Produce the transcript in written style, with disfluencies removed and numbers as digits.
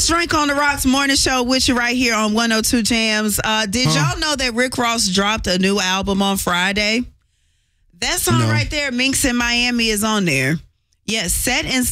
It's Drink on the Rocks morning show with you right here on 102 Jams. Did y'all know that Rick Ross dropped a new album on Friday? That song right there, Minx in Miami, is on there. Yes, set in